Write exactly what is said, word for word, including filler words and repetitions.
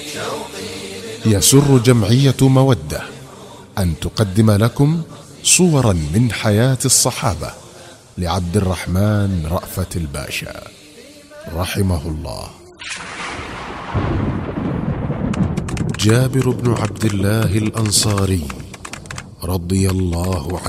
يسر جمعية مودة أن تقدم لكم صورا من حياة الصحابة لعبد الرحمن رأفت الباشا رحمه الله. جابر بن عبد الله الأنصاري رضي الله